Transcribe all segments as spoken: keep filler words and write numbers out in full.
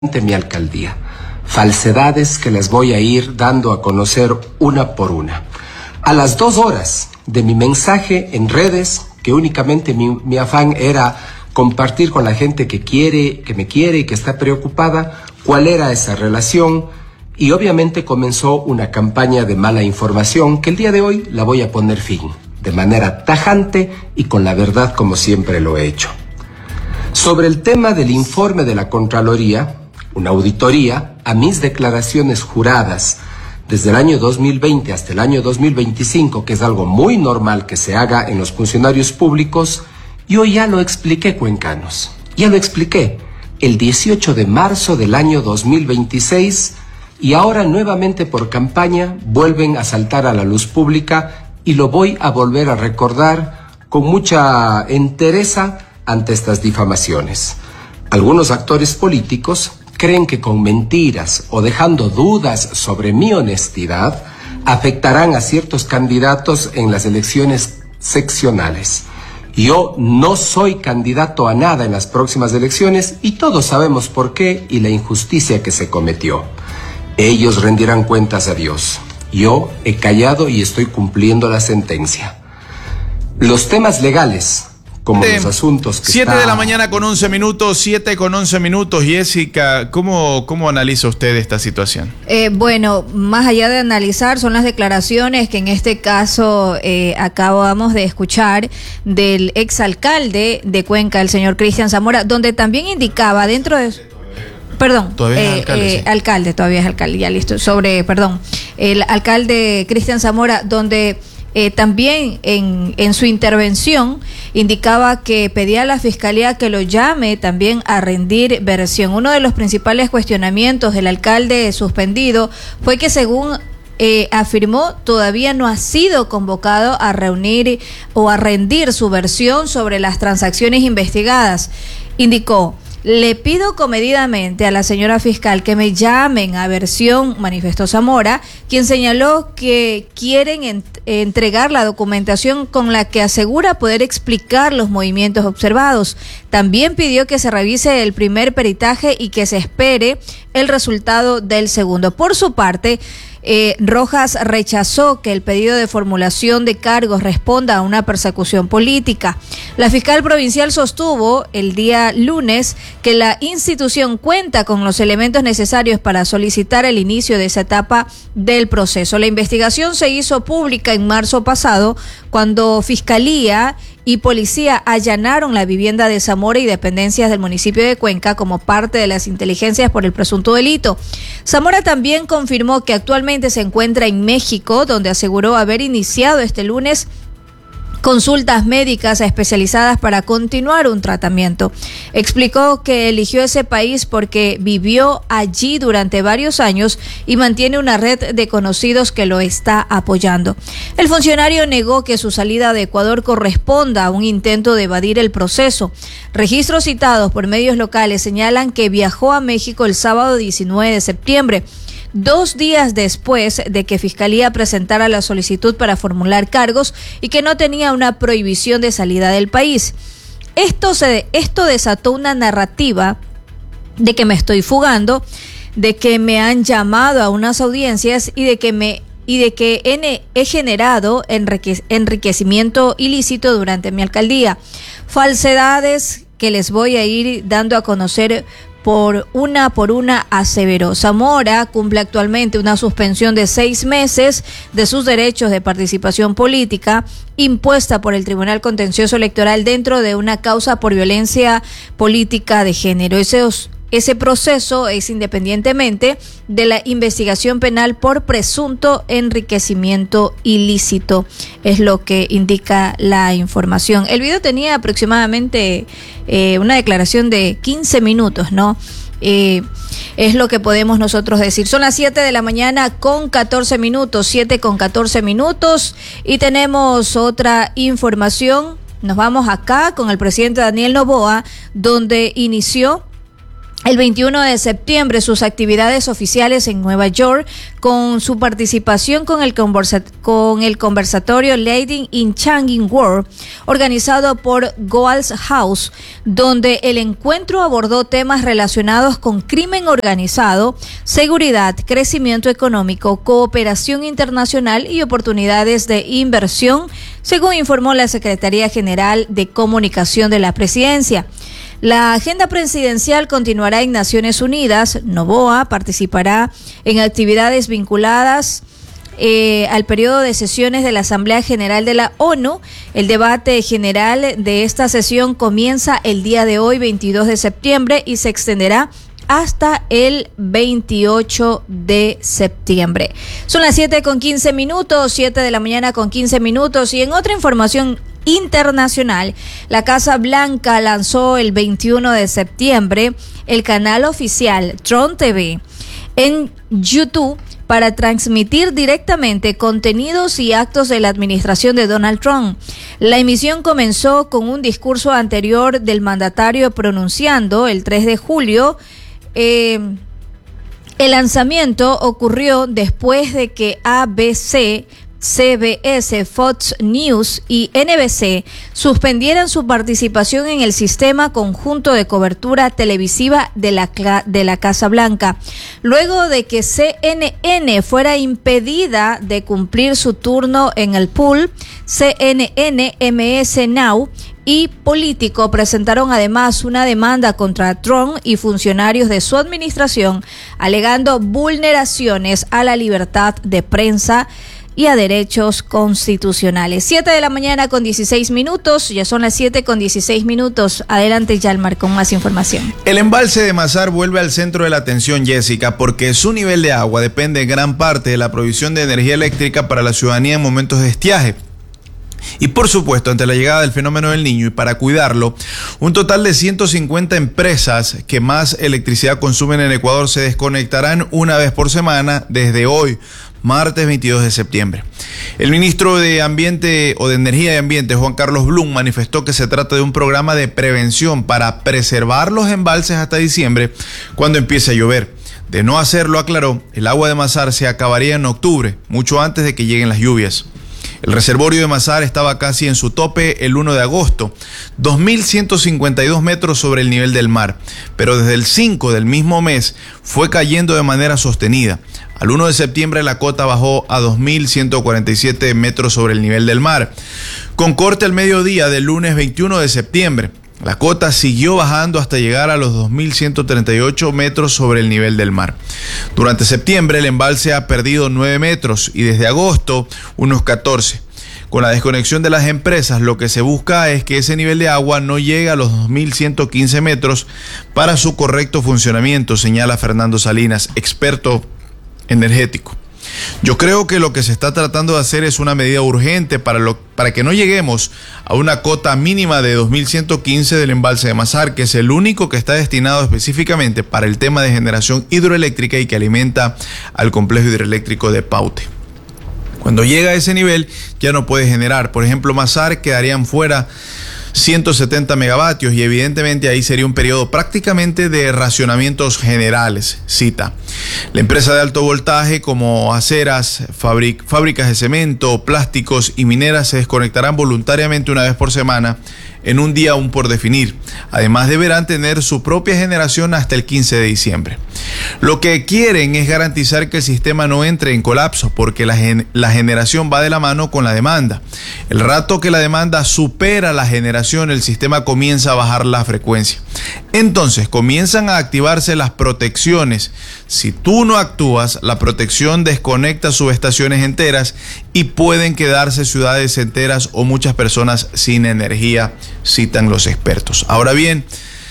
de mi alcaldía. Falsedades que les voy a ir dando a conocer una por una. A las dos horas de mi mensaje en redes, que únicamente mi, mi afán era compartir con la gente que quiere, que me quiere y que está preocupada, cuál era esa relación, y obviamente comenzó una campaña de mala información que el día de hoy la voy a poner fin, de manera tajante y con la verdad como siempre lo he hecho. Sobre el tema del informe de la Contraloría, una auditoría a mis declaraciones juradas desde el año dos mil veinte hasta el año dos mil veinticinco, que es algo muy normal que se haga en los funcionarios públicos, yo ya lo expliqué, cuencanos, ya lo expliqué el dieciocho de marzo del año dos mil veintiséis, y ahora nuevamente por campaña vuelven a saltar a la luz pública y lo voy a volver a recordar con mucha entereza ante estas difamaciones. Algunos actores políticos creen que con mentiras o dejando dudas sobre mi honestidad afectarán a ciertos candidatos en las elecciones seccionales. Yo no soy candidato a nada en las próximas elecciones y todos sabemos por qué y la injusticia que se cometió. Ellos rendirán cuentas a Dios. Yo he callado y estoy cumpliendo la sentencia. Los temas legales, como de, los asuntos que siete está... de la mañana con once minutos, siete con once minutos. Jessica, ¿cómo, cómo analiza usted esta situación? Eh, bueno, más allá de analizar, son las declaraciones que en este caso eh, acabamos de escuchar del exalcalde de Cuenca, el señor Cristian Zamora, donde también indicaba dentro de... Perdón, todavía eh, es alcalde, eh, sí. alcalde, todavía es alcalde, ya listo. Sobre, perdón, el alcalde Cristian Zamora, donde... Eh, también en, en su intervención indicaba que pedía a la Fiscalía que lo llame también a rendir versión. Uno de los principales cuestionamientos del alcalde suspendido fue que, según eh, afirmó, todavía no ha sido convocado a reunir o a rendir su versión sobre las transacciones investigadas. Indicó: le pido comedidamente a la señora fiscal que me llamen a versión, manifestó Zamora, quien señaló que quieren ent- entregar la documentación con la que asegura poder explicar los movimientos observados. También pidió que se revise el primer peritaje y que se espere el resultado del segundo. Por su parte, Eh, Rojas rechazó que el pedido de formulación de cargos responda a una persecución política. La fiscal provincial sostuvo el día lunes que la institución cuenta con los elementos necesarios para solicitar el inicio de esa etapa del proceso. La investigación se hizo pública en marzo pasado, cuando Fiscalía y Policía allanaron la vivienda de Zamora y dependencias del municipio de Cuenca como parte de las inteligencias por el presunto delito. Zamora también confirmó que actualmente se encuentra en México, donde aseguró haber iniciado este lunes consultas médicas especializadas para continuar un tratamiento. Explicó que eligió ese país porque vivió allí durante varios años y mantiene una red de conocidos que lo está apoyando. El funcionario negó que su salida de Ecuador corresponda a un intento de evadir el proceso. Registros citados por medios locales señalan que viajó a México el sábado diecinueve de septiembre. Dos días después de que Fiscalía presentara la solicitud para formular cargos y que no tenía una prohibición de salida del país. Esto, se, esto desató una narrativa de que me estoy fugando, de que me han llamado a unas audiencias y de que me y de que he, he generado enrique, enriquecimiento ilícito durante mi alcaldía. Falsedades que les voy a ir dando a conocer por una por una, aseveró. Zamora cumple actualmente una suspensión de seis meses de sus derechos de participación política impuesta por el Tribunal Contencioso Electoral dentro de una causa por violencia política de género. Ese, ese proceso es independientemente de la investigación penal por presunto enriquecimiento ilícito, es lo que indica la información. El video tenía aproximadamente eh, una declaración de quince minutos, ¿no? Eh, es lo que podemos nosotros decir. Son las siete de la mañana con catorce minutos, siete con catorce minutos, y tenemos otra información. Nos vamos acá con el presidente Daniel Noboa, donde inició el veintiuno de septiembre sus actividades oficiales en Nueva York con su participación con el, conversa- con el conversatorio Leading in Changing World organizado por Goals House, donde el encuentro abordó temas relacionados con crimen organizado, seguridad, crecimiento económico, cooperación internacional y oportunidades de inversión, según informó la Secretaría General de Comunicación de la Presidencia. La agenda presidencial continuará en Naciones Unidas. Noboa participará en actividades vinculadas eh, al periodo de sesiones de la Asamblea General de la ONU. El debate general de esta sesión comienza el día de hoy, veintidós de septiembre, y se extenderá hasta el veintiocho de septiembre. Son las siete con quince minutos, siete de la mañana con quince minutos, y en otra información internacional, la Casa Blanca lanzó el veintiuno de septiembre el canal oficial Trump T V en YouTube para transmitir directamente contenidos y actos de la administración de Donald Trump. La emisión comenzó con un discurso anterior del mandatario pronunciando el tres de julio. Eh, el lanzamiento ocurrió después de que A B C, C B S, Fox News y N B C suspendieran su participación en el sistema conjunto de cobertura televisiva de la, de la Casa Blanca, luego de que C N N fuera impedida de cumplir su turno en el pool. C N N, M S Now y Político presentaron además una demanda contra Trump y funcionarios de su administración, alegando vulneraciones a la libertad de prensa y a derechos constitucionales. siete de la mañana con dieciséis minutos, ya son las siete con dieciséis minutos. Adelante, Yalmar, con más información. El embalse de Mazar vuelve al centro de la atención, Jessica, porque su nivel de agua depende en gran parte de la provisión de energía eléctrica para la ciudadanía en momentos de estiaje. Y por supuesto, ante la llegada del fenómeno del Niño y para cuidarlo, un total de ciento cincuenta empresas que más electricidad consumen en Ecuador se desconectarán una vez por semana desde hoy, martes veintidós de septiembre. El ministro de Ambiente o de Energía y Ambiente, Juan Carlos Blum, manifestó que se trata de un programa de prevención para preservar los embalses hasta diciembre, cuando empiece a llover. De no hacerlo, aclaró, el agua de Mazar se acabaría en octubre, mucho antes de que lleguen las lluvias. El reservorio de Mazar estaba casi en su tope el uno de agosto, dos mil ciento cincuenta y dos metros sobre el nivel del mar, pero desde el cinco del mismo mes fue cayendo de manera sostenida. Al uno de septiembre la cota bajó a dos mil ciento cuarenta y siete metros sobre el nivel del mar. Con corte al mediodía del lunes veintiuno de septiembre, la cota siguió bajando hasta llegar a los dos mil ciento treinta y ocho metros sobre el nivel del mar. Durante septiembre el embalse ha perdido nueve metros y desde agosto unos catorce. Con la desconexión de las empresas, lo que se busca es que ese nivel de agua no llegue a los dos mil ciento quince metros para su correcto funcionamiento, señala Fernando Salinas, experto energético. Yo creo que lo que se está tratando de hacer es una medida urgente para, lo, para que no lleguemos a una cota mínima de dos mil ciento quince del embalse de Mazar, que es el único que está destinado específicamente para el tema de generación hidroeléctrica y que alimenta al complejo hidroeléctrico de Paute. Cuando llega a ese nivel ya no puede generar. Por ejemplo, Mazar quedarían fuera ciento setenta megavatios y evidentemente ahí sería un periodo prácticamente de racionamientos generales, cita. La empresa de alto voltaje como aceras, fábric, fábricas de cemento, plásticos y mineras se desconectarán voluntariamente una vez por semana en un día aún por definir. Además deberán tener su propia generación hasta el quince de diciembre. Lo que quieren es garantizar que el sistema no entre en colapso porque la, gen la generación va de la mano con la demanda. El rato que la demanda supera la generación, el sistema comienza a bajar la frecuencia. Entonces comienzan a activarse las protecciones. Si tú no actúas, la protección desconecta subestaciones enteras y pueden quedarse ciudades enteras o muchas personas sin energía, citan los expertos. Ahora bien,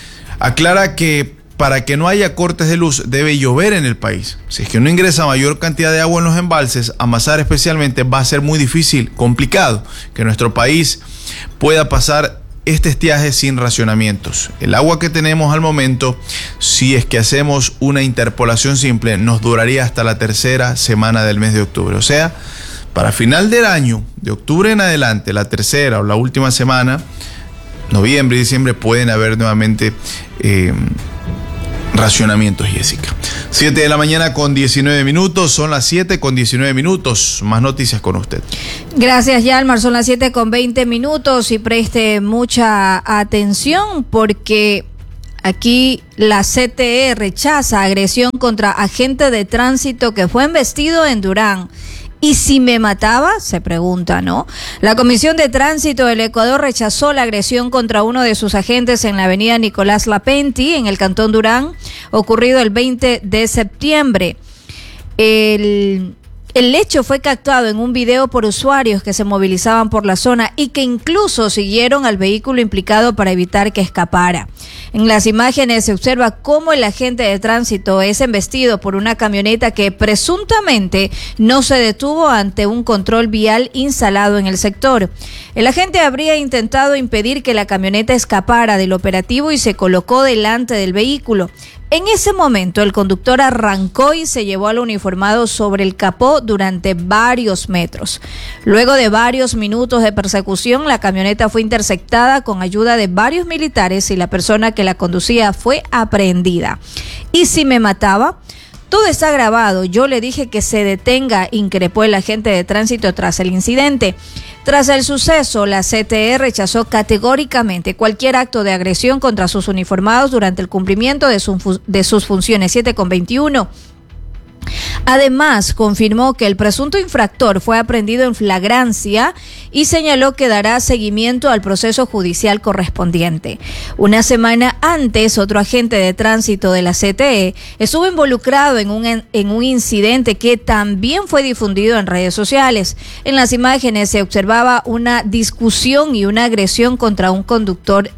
aclara que para que no haya cortes de luz debe llover en el país. Si es que no ingresa mayor cantidad de agua en los embalses, a Mazar especialmente, va a ser muy difícil, complicado, que nuestro país pueda pasar este estiaje sin racionamientos. El agua que tenemos al momento, si es que hacemos una interpolación simple, nos duraría hasta la tercera semana del mes de octubre. O sea, para final del año, de octubre en adelante, la tercera o la última semana, noviembre y diciembre, pueden haber nuevamente eh, racionamientos, Jessica. siete de la mañana con diecinueve minutos, son las siete con diecinueve minutos. Más noticias con usted. Gracias, Yalmar. Son las siete con veinte minutos y preste mucha atención porque aquí la C T E rechaza agresión contra agente de tránsito que fue embestido en Durán. ¿Y si me mataba? Se pregunta, ¿no? La Comisión de Tránsito del Ecuador rechazó la agresión contra uno de sus agentes en la avenida Nicolás Lapenti, en el Cantón Durán, ocurrido el veinte de septiembre. El... El hecho fue captado en un video por usuarios que se movilizaban por la zona y que incluso siguieron al vehículo implicado para evitar que escapara. En las imágenes se observa cómo el agente de tránsito es embestido por una camioneta que presuntamente no se detuvo ante un control vial instalado en el sector. El agente habría intentado impedir que la camioneta escapara del operativo y se colocó delante del vehículo. En ese momento, el conductor arrancó y se llevó al uniformado sobre el capó durante varios metros. Luego de varios minutos de persecución, la camioneta fue interceptada con ayuda de varios militares y la persona que la conducía fue aprehendida. ¿Y si me mataba? Todo está grabado. Yo le dije que se detenga, increpó el agente de tránsito tras el incidente. Tras el suceso, la C T E rechazó categóricamente cualquier acto de agresión contra sus uniformados durante el cumplimiento de, su, de sus funciones. siete con veintiuno. Además, confirmó que el presunto infractor fue aprehendido en flagrancia y señaló que dará seguimiento al proceso judicial correspondiente. Una semana antes, otro agente de tránsito de la C T E estuvo involucrado en un, en un incidente que también fue difundido en redes sociales. En las imágenes se observaba una discusión y una agresión contra un conductor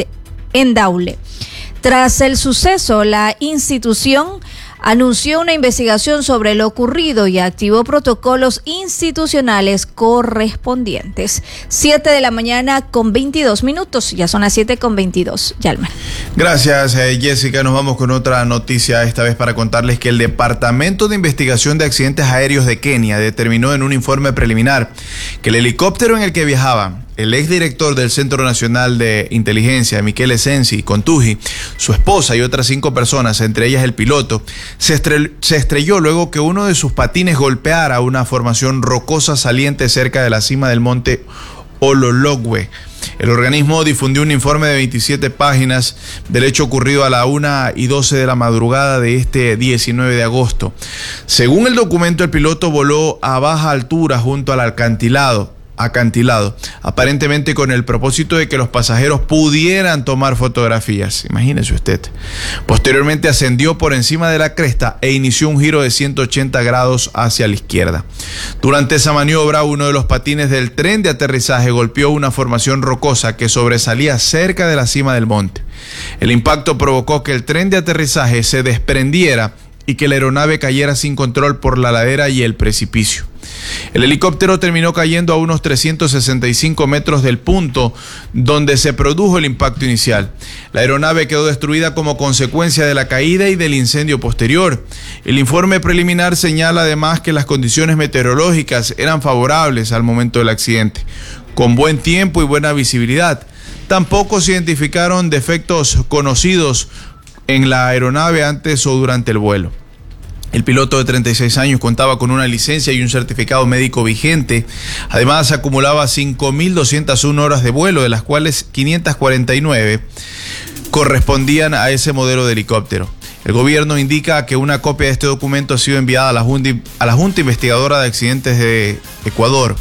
en Daule. Tras el suceso, la institución anunció una investigación sobre lo ocurrido y activó protocolos institucionales correspondientes. siete de la mañana con veintidós minutos, ya son las siete con veintidós. Yalmar. Gracias, eh, Jessica. Nos vamos con otra noticia, esta vez para contarles que el Departamento de Investigación de Accidentes Aéreos de Kenia determinó en un informe preliminar que el helicóptero en el que viajaba el exdirector del Centro Nacional de Inteligencia, Michele Sensi Contugi, su esposa y otras cinco personas, entre ellas el piloto, se, estre- se estrelló luego que uno de sus patines golpeara una formación rocosa saliente cerca de la cima del monte Olologwe. El organismo difundió un informe de veintisiete páginas del hecho ocurrido a la una y doce de la madrugada de este diecinueve de agosto. Según el documento, el piloto voló a baja altura junto al acantilado. acantilado, aparentemente con el propósito de que los pasajeros pudieran tomar fotografías. Imagínese usted. Posteriormente ascendió por encima de la cresta e inició un giro de ciento ochenta grados hacia la izquierda. Durante esa maniobra, uno de los patines del tren de aterrizaje golpeó una formación rocosa que sobresalía cerca de la cima del monte. El impacto provocó que el tren de aterrizaje se desprendiera y que la aeronave cayera sin control por la ladera y el precipicio. El helicóptero terminó cayendo a unos trescientos sesenta y cinco metros del punto donde se produjo el impacto inicial. La aeronave quedó destruida como consecuencia de la caída y del incendio posterior. El informe preliminar señala además que las condiciones meteorológicas eran favorables al momento del accidente, con buen tiempo y buena visibilidad. Tampoco se identificaron defectos conocidos en la aeronave antes o durante el vuelo. El piloto de treinta y seis años contaba con una licencia y un certificado médico vigente. Además, acumulaba cinco mil doscientas una horas de vuelo, de las cuales quinientas cuarenta y nueve correspondían a ese modelo de helicóptero. El gobierno indica que una copia de este documento ha sido enviada a la Junta, a la Junta Investigadora de Accidentes de Ecuador.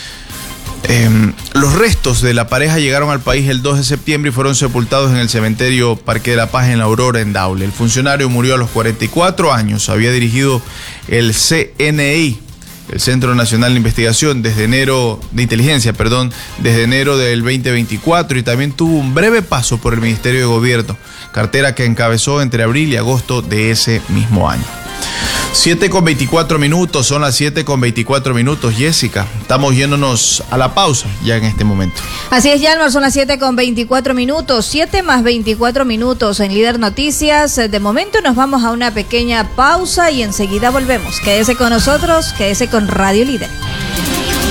Eh, los restos de la pareja llegaron al país el dos de septiembre y fueron sepultados en el cementerio Parque de la Paz en La Aurora, en Daule. El funcionario murió a los cuarenta y cuatro años. Había dirigido el C N I, el Centro Nacional de Investigación, desde enero de Inteligencia, perdón, desde enero del veinte veinticuatro, y también tuvo un breve paso por el Ministerio de Gobierno, cartera que encabezó entre abril y agosto de ese mismo año. siete con veinticuatro minutos, son las siete con veinticuatro minutos, Jessica. Estamos yéndonos a la pausa ya en este momento. Así es, Yalmar, son las siete con veinticuatro minutos, siete más veinticuatro minutos en Líder Noticias. De momento nos vamos a una pequeña pausa y enseguida volvemos. Quédese con nosotros, quédese con Radio Líder.